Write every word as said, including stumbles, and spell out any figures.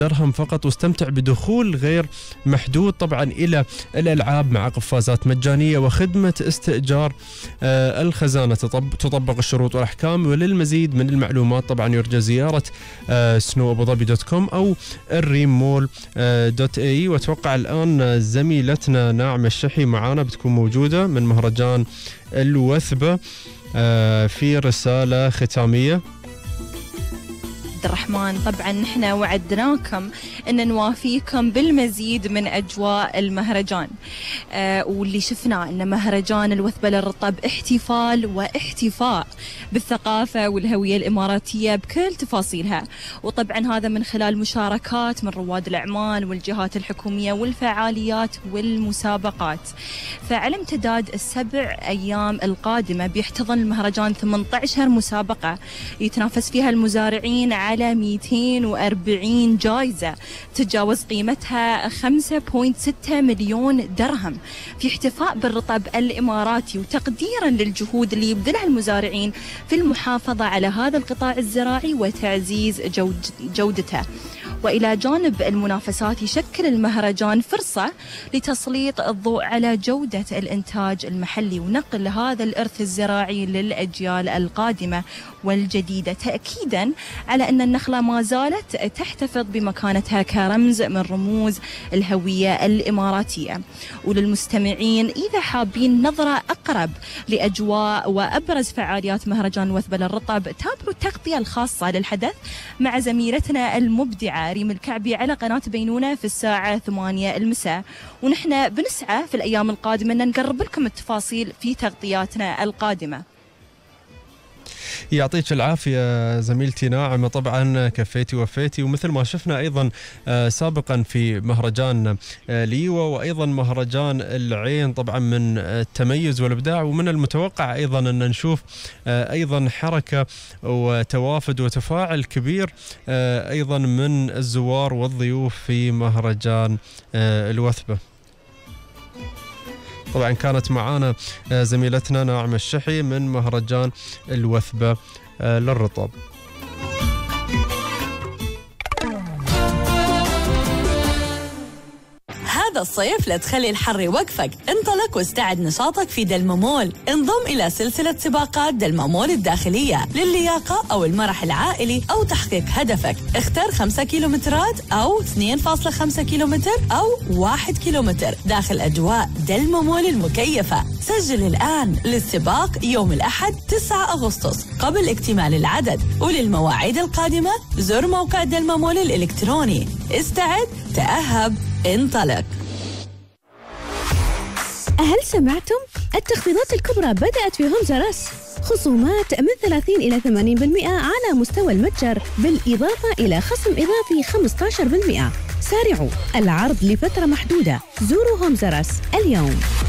درهم فقط، واستمتع بدخول غير محدود طبعا إلى الألعاب مع قفازات مجانية وخدمة استئجار آه الخزانة. تطبق الشروط والأحكام، وللمزيد من المعلومات طبعا يرجى زيارة آه سنو أبو ظبي دوت كوم أو الريم مول آه دوت اي. واتوقع الآن زميلتنا ناعمة الشحي معانا بتكون موجودة من مهرجان الوثبة آه في رسالة ختامية. الرحمن، طبعا نحن وعدناكم ان نوافيكم بالمزيد من اجواء المهرجان، آه واللي شفنا ان مهرجان الوثبة للرطب احتفال واحتفاء بالثقافة والهوية الاماراتية بكل تفاصيلها، وطبعا هذا من خلال مشاركات من رواد الاعمال والجهات الحكومية والفعاليات والمسابقات. فعلى امتداد السبع ايام القادمة بيحتضن المهرجان ثمانية عشر مسابقة يتنافس فيها المزارعين على مئتين وأربعين جائزة تتجاوز قيمتها خمسة فاصلة ستة مليون درهم، في احتفاء بالرطب الإماراتي وتقديرا للجهود اللي يبذلها المزارعين في المحافظة على هذا القطاع الزراعي وتعزيز جود جودته. وإلى جانب المنافسات يشكل المهرجان فرصة لتسليط الضوء على جودة الإنتاج المحلي ونقل هذا الإرث الزراعي للأجيال القادمة والجديدة، تأكيدا على أن النخلة ما زالت تحتفظ بمكانتها كرمز من رموز الهوية الإماراتية. وللمستمعين إذا حابين نظرة أقرب لأجواء وأبرز فعاليات مهرجان الوثبة للرطب، تابعوا التغطية الخاصة للحدث مع زميلتنا المبدعة ريم الكعبي على قناة بينونة في الساعة ثمانية المساء. ونحن بنسعى في الأيام القادمة أن نقرب لكم التفاصيل في تغطياتنا القادمة. يعطيك العافية زميلتي ناعمة، طبعا كفيتي وفيتي. ومثل ما شفنا أيضا سابقا في مهرجان ليوة وأيضا مهرجان العين طبعا من التميز والإبداع، ومن المتوقع أيضا أن نشوف أيضا حركة وتوافد وتفاعل كبير أيضا من الزوار والضيوف في مهرجان الوثبة. طبعا كانت معانا زميلتنا ناعمة الشحي من مهرجان الوثبة للرطب. هذا الصيف لا تخلي الحر يوقفك، انطلق واستعد نشاطك في دلما مول. انضم إلى سلسلة سباقات دلما مول الداخلية للياقة أو المرح العائلي أو تحقيق هدفك. اختر خمسة كيلومترات أو اثنين فاصلة خمسة كيلومتر أو واحد كيلومتر داخل أجواء دلما مول المكيفة. سجل الآن للسباق يوم الأحد تسعة أغسطس قبل اكتمال العدد، وللمواعيد القادمة زر موقع دلما مول الإلكتروني. استعد، تأهب، انطلق. هل سمعتم؟ التخفيضات الكبرى بدأت في هومز رس، خصومات من ثلاثين إلى ثمانين بالمئة على مستوى المتجر، بالإضافة إلى خصم إضافي خمسة عشر بالمئة. سارعوا، العرض لفترة محدودة. زوروا هومز رس اليوم.